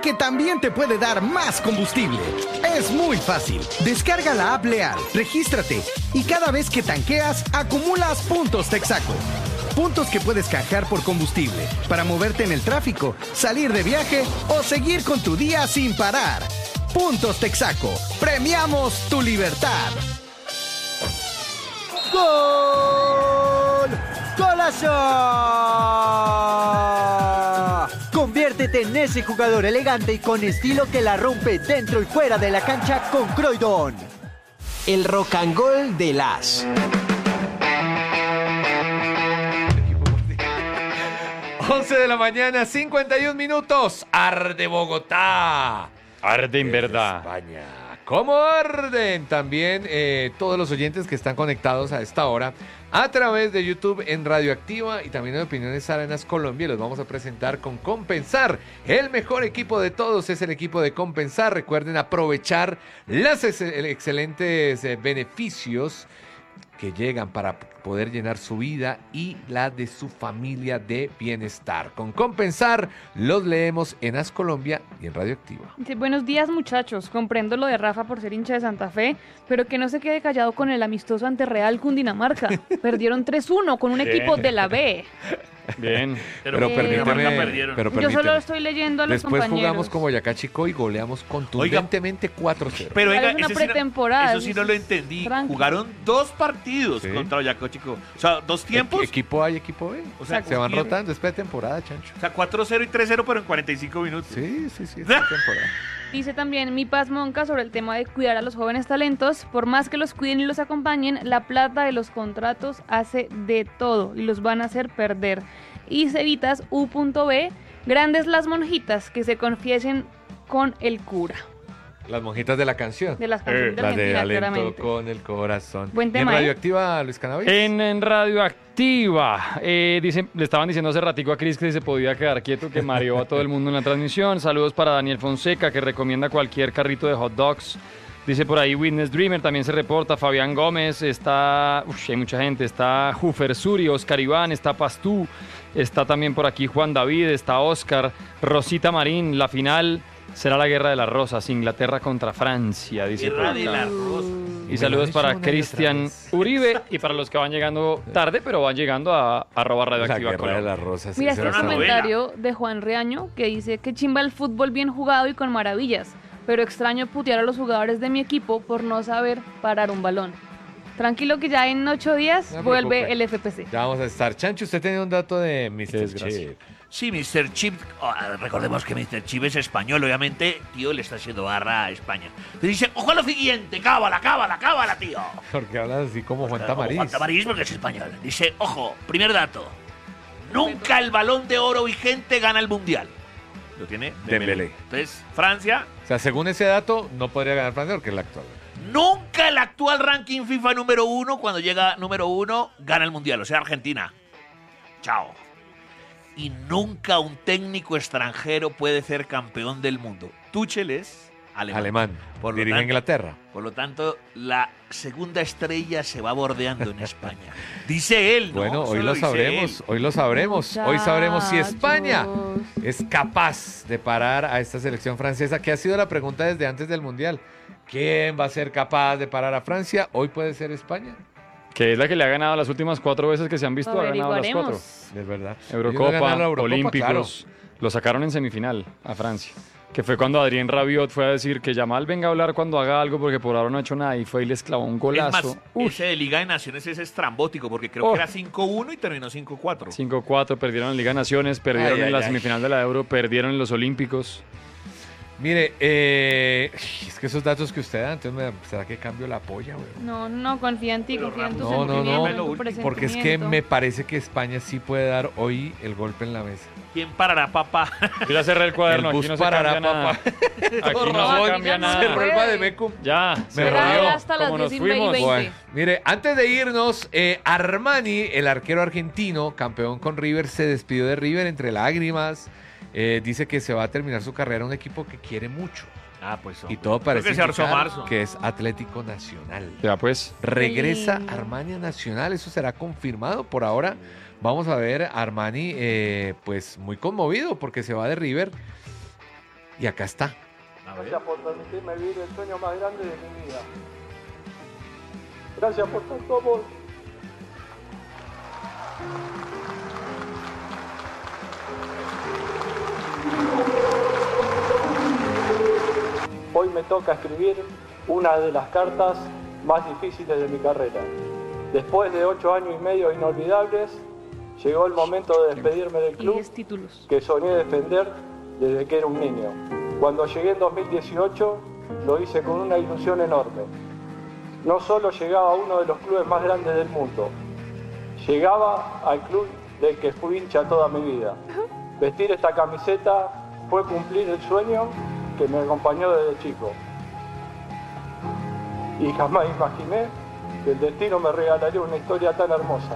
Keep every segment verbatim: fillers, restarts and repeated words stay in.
que también te puede dar más combustible. Es muy fácil. Descarga la app Leal, regístrate y cada vez que tanqueas, acumulas puntos Texaco. Puntos que puedes canjear por combustible para moverte en el tráfico, salir de viaje o seguir con tu día sin parar. Puntos Texaco. Premiamos tu libertad. ¡Gol! ¡Golazo! Conviértete en ese jugador elegante y con estilo que la rompe dentro y fuera de la cancha con Croydon. El rock and roll de las. once de la mañana, cincuenta y un minutos. Arde Bogotá. Arde en verdad. España. ¿Cómo arden? También eh, todos los oyentes que están conectados a esta hora a través de YouTube en Radioactiva y también en Opiniones Arenas Colombia. Los vamos a presentar con Compensar. El mejor equipo de todos es el equipo de Compensar. Recuerden aprovechar los ex excelentes eh, beneficios que llegan para poder llenar su vida y la de su familia de bienestar. Con Compensar los leemos en As Colombia y en Radioactiva. Sí, buenos días, muchachos. Comprendo lo de Rafa por ser hincha de Santa Fe, pero que no se quede callado con el amistoso ante Real Cundinamarca. Perdieron tres uno con un Bien. equipo de la B. Bien. Pero, Pero permíteme, perdieron. pero Yo permíteme. solo estoy leyendo a los Después compañeros. jugamos como Boyacá Chico y goleamos contundentemente cuatro cero. Pero venga, Es una ese sí no- pretemporada, eso sí no lo entendí. tranqui. Jugaron dos partidos Sí. contra Boyacá Chico. O sea, dos tiempos. Equi- equipo A y equipo B. O sea, se van ¿quién? rotando. Es pretemporada, Chancho. O sea, cuatro cero y tres cero, pero en cuarenta y cinco minutos. Sí, sí, sí, es pretemporada. Dice también Mi Paz Monca sobre el tema de cuidar a los jóvenes talentos. Por más que los cuiden y los acompañen, la plata de los contratos hace de todo y los van a hacer perder. Y Cevitas U.B, grandes las monjitas que se confiesen con el cura. Las monjitas de la canción. De las canciones de Las de Argentina, Alento claramente. con el corazón. Buen ¿Y tema, en ¿eh? Radioactiva, Luis Cannabis? En, en Radioactiva, eh, dice, le estaban diciendo hace ratico a Cris que se podía quedar quieto, que mareó a todo el mundo en la transmisión. Saludos para Daniel Fonseca, que recomienda cualquier carrito de hot dogs. Dice por ahí Witness Dreamer, también se reporta. Fabián Gómez, está, uf, hay mucha gente, está Jufer Suri, Oscar Iván, está Pastú, está también por aquí Juan David, está Oscar, Rosita Marín. La final será la Guerra de las Rosas, Inglaterra contra Francia, dice por Guerra de acá. la Rosa. Y saludos Me lo para han hecho una y otra Cristian vez. Uribe y para los que van llegando tarde, pero van llegando a arroba La radioactiva Guerra de Colombia. las Rosas. Mira esa este era está una buena. comentario de Juan Reaño que dice que chimba el fútbol bien jugado y con maravillas, pero extraño putear a los jugadores de mi equipo por no saber parar un balón. Tranquilo que ya en ocho días No se vuelve preocupe. el F P C. Ya vamos a estar. Chancho, usted tenía un dato de mister desgracia. Chip. Sí, mister Chip, oh, recordemos que mister Chip es español, obviamente, tío, le está haciendo barra a España. Te dice, ojo a lo siguiente, cábala, cábala, cábala, tío. Porque hablas así como Juan Como Tamariz. Juan Tamariz, porque es español. Dice, ojo, primer dato, nunca el Balón de Oro vigente gana el Mundial. Lo tiene Dembélé. Entonces, Francia, O sea, según ese dato, no podría ganar Francia porque es la actual. nunca el actual ranking FIFA número uno, cuando llega número uno, gana el Mundial, o sea, Argentina. Chao. Y nunca un técnico extranjero puede ser campeón del mundo. Tuchel es alemán. Alemán. Por lo Dirige tanto- Inglaterra. Por lo tanto, la segunda estrella se va bordeando en España. Dice él, ¿no? Bueno, hoy Solo lo dice sabremos. él. Hoy lo sabremos. Hoy sabremos si España Muchachos. es capaz de parar a esta selección francesa, que ha sido la pregunta desde antes del Mundial. ¿Quién va a ser capaz de parar a Francia? Hoy puede ser España. Que es la que le ha ganado las últimas cuatro veces que se han visto, ha ganado las cuatro. Averiguaremos. Es verdad. Eurocopa, Ellos no ganaron la Eurocopa, Olímpicos, lo sacaron en semifinal a Francia. Que fue cuando Adrien Rabiot fue a decir que Yamal venga a hablar cuando haga algo porque por ahora no ha hecho nada y fue y les clavó un Es golazo. más, Uf, ese de Liga de Naciones es estrambótico, porque creo Oh. que era cinco uno y terminó cinco cuatro. cinco cuatro, perdieron en Liga de Naciones, perdieron Ay, en ay, la ay. semifinal de la Euro, perdieron en los Olímpicos. Mire, eh, es que esos datos que usted da, entonces me, ¿será que cambio la polla, güey? No, no, confía en ti, Pero confía en tu No, no, sentimiento, en no, tu porque es que presentimiento. me parece que España sí puede dar hoy el golpe en la mesa. ¿Quién parará, papá? Yo ya cerré el cuaderno, El aquí bus no se parará, cambia nada. papá. Aquí no Rabón, se cambia ya no nada. se Cerró el puede. Bademecum. Ya, Me se Será rodió. hasta las Como nos diez y fuimos. veinte. Bueno, mire, antes de irnos, eh, Armani, el arquero argentino, campeón con River, se despidió de River entre lágrimas. Eh, dice que se va a terminar su carrera en un equipo que quiere mucho. Ah, pues. Y todo parece que se arzó indicar marzo. que es Atlético Nacional. Ya pues. Regresa lindo. Armani a Nacional, eso será confirmado. Por ahora vamos a ver a Armani eh, pues muy conmovido porque se va de River. Y acá está. Gracias por permitirme vivir el sueño más grande de mi vida. Gracias por tanto amor. Hoy me toca escribir una de las cartas más difíciles de mi carrera. Después de ocho años y medio inolvidables, llegó el momento de despedirme del club que soñé defender desde que era un niño. Cuando llegué en dos mil dieciocho, lo hice con una ilusión enorme. No solo llegaba a uno de los clubes más grandes del mundo, llegaba al club del que fui hincha toda mi vida. Vestir esta camiseta fue cumplir el sueño que me acompañó desde chico. Y jamás imaginé que el destino me regalaría una historia tan hermosa.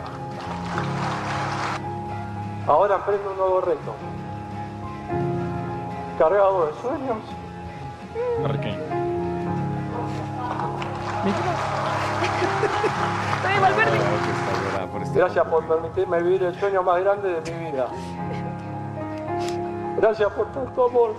Ahora emprendo un nuevo reto, cargado de sueños. Gracias por permitirme vivir el sueño más grande de mi vida. Gracias por tanto amor.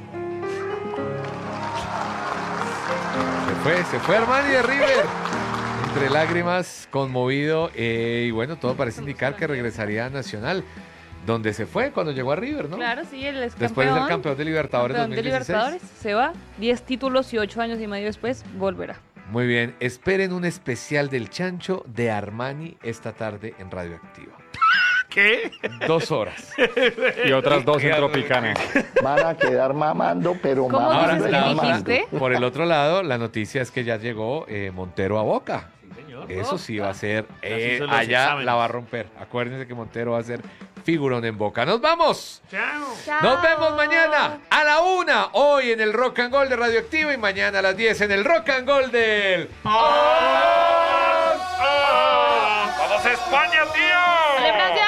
Se fue, se fue Armani de River. Entre lágrimas, conmovido. Eh, y bueno, todo parece indicar que regresaría a Nacional, donde se fue cuando llegó a River, ¿no? Claro, sí, él es Después de ser campeón de Libertadores campeón dos mil dieciséis. de Libertadores, se va, diez títulos y ocho años y medio después volverá. Muy bien, esperen un especial del Chancho de Armani esta tarde en Radioactiva. ¿Qué? Dos horas. Y otras dos en Tropicana. Van a quedar mamando, pero ¿Cómo mamando. dices que dijiste? Por el otro lado, la noticia es que ya llegó eh, Montero a Boca. señor. Eso sí va a ser, eh, hizo los allá exámenes. la va a romper. Acuérdense que Montero va a ser figurón en Boca. ¡Nos vamos! Chao. Chao. Nos vemos mañana a la una, hoy en el Rock and Gold de Radioactiva y mañana a las diez en el Rock and Gold del... ¡Vamos a España, tío! ¡Dale, Francia!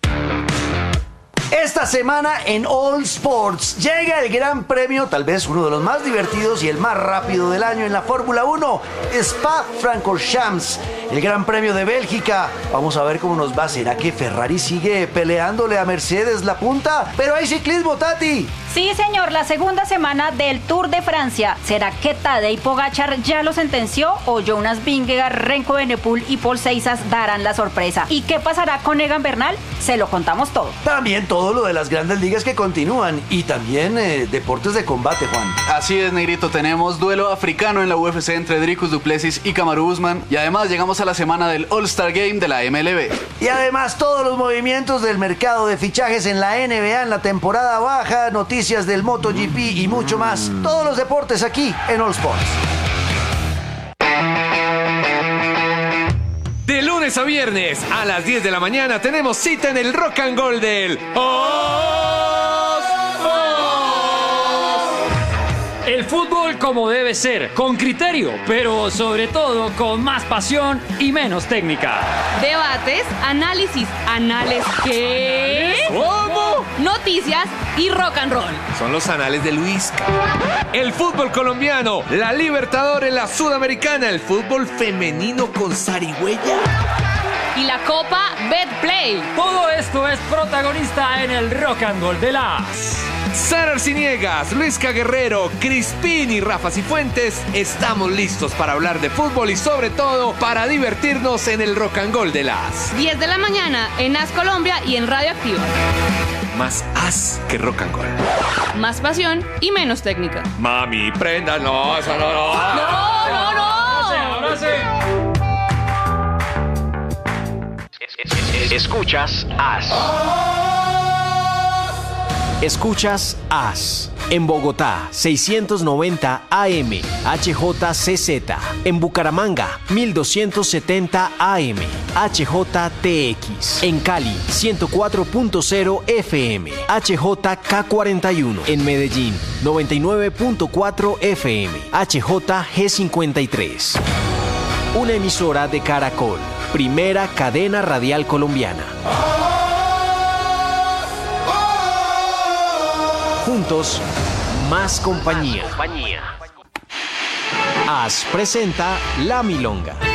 Esta semana en All Sports llega el Gran Premio, tal vez uno de los más divertidos y el más rápido del año en la Fórmula uno, Spa-Francorchamps, el Gran Premio de Bélgica. Vamos a ver cómo nos va. ¿Será que Ferrari sigue peleándole a Mercedes la punta? Pero hay ciclismo, Tati. Sí, señor, la segunda semana del Tour de Francia. ¿Será que Tadej Pogačar ya lo sentenció o Jonas Vingegaard, Renko Evenepoel y Paul Seisas darán la sorpresa? ¿Y qué pasará con Egan Bernal? Se lo contamos todo. También todo lo de las grandes ligas que continúan y también eh, deportes de combate, Juan. Así es, Negrito, tenemos duelo africano en la U F C entre Dricus du Plessis y Kamaru Usman y además llegamos a la semana del All-Star Game de la M L B. Y además todos los movimientos del mercado de fichajes en la N B A en la temporada baja, noticias del MotoGP y mucho más. Todos los deportes aquí en All Sports. De lunes a viernes a las diez de la mañana tenemos cita en el Rock and Gold del All Sports. El fútbol como debe ser, con criterio, pero sobre todo con más pasión y menos técnica. Debates, análisis, anales, ¿qué? ¿Cómo? Noticias y rock and roll. Son los anales de Luis. El fútbol colombiano, la Libertadores, la Sudamericana, el fútbol femenino con zarigüeya. Y la Copa Betplay. Todo esto es protagonista en el Rock and Roll de las... Sara Arciniegas, Luisca Guerrero, Crispín y Rafa Cifuentes, estamos listos para hablar de fútbol y sobre todo para divertirnos en el Rock and Roll de las diez de la mañana en As Colombia y en Radioactiva. Más as que rock and roll. Más pasión y menos técnica. Mami, prenda, no, eso no, no. No, no, no. Ahora sí, ahora sí. Escuchas As. Escuchas As. En Bogotá, seiscientos noventa A M, H J C Z. En Bucaramanga, mil doscientos setenta A M, H J T X. En Cali, ciento cuatro punto cero F M, H J K cuarenta y uno. En Medellín, noventa y nueve punto cuatro F M, H J G cincuenta y tres. Una emisora de Caracol, primera cadena radial colombiana. Juntos, más compañía. As presenta La Milonga.